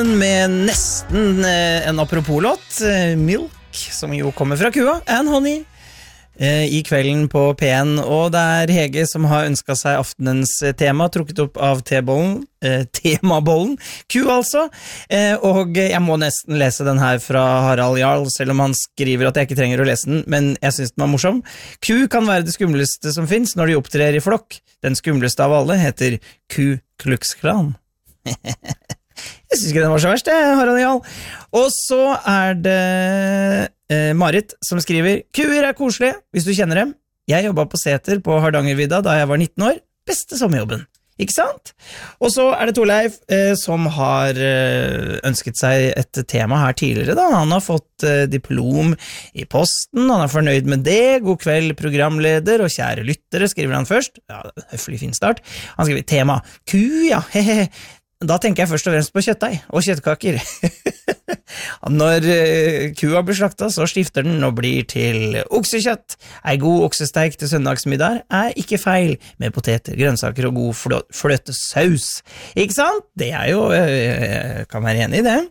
Med nesten en apropos-låt, Milk, som jo kommer fra kua, and Honey, i kvelden på P1, og det er Hege som har ønsket seg aftenens tema, trukket opp av temabollen, ku altså, og jeg må nesten lese den her fra Harald Jarl, selv om han skriver at jeg ikke trenger å lese den, men jeg synes den var morsom. Ku kan være det skumleste som finnes når de opptrer i flokk. Den skumleste av alle heter Ku Klux Klan. Jeg synes ikke den var så verst, Harald Jarl. Og så er det Marit som skriver: Kuer er koselige, hvis du kjenner dem. Jeg jobbet på Seter på Hardangervidda da jeg var 19 år. Beste sommerjobben, ikke sant? Og så er det Torleif som har ønsket seg et tema her tidligere da. Han har fått diplom i posten, han er fornøyd med det. God kveld, programleder og kjære lyttere, skriver han først. Ja, høflig fin start. Han skriver tema ku, ja, hehe. Da tenker jeg først og fremst på kjøttdeig og kjøttkaker. Når kua blir slaktet, så skifter den og blir til oksekjøtt. En god oksesteik til søndagsmiddag er ikke feil, med poteter, grønnsaker og god fløtesaus. Ikke sant? Det er jo, jeg kan være enig i det.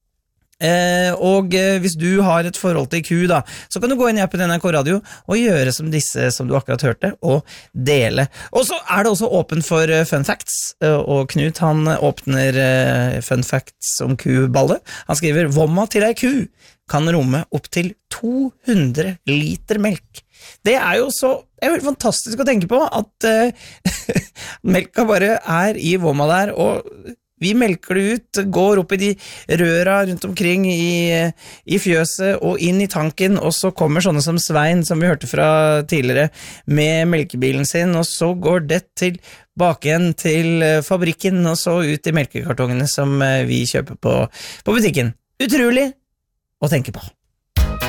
Og hvis du har et forhold til ku da, så kan du gå inn i appen NRK Radio og gjøre som disse som du akkurat hørte, og dele. Og så er det også åpen for fun facts, og Knut han åpner fun facts om kuballe. Han skriver: Vomma til ei ku kan romme opp til 200 liter melk. Det er jo helt fantastisk å tenke på at melka bare er i vomma der, og vi melker det ut, går opp i de røra rundt omkring i fjøset og inn i tanken, og så kommer sånne som Svein, som vi hørte fra tidligere, med melkebilen sin, og så går det tilbake igjen til fabrikken, og så ut i melkekartongene som vi kjøper på butikken. Utrolig å tenke på.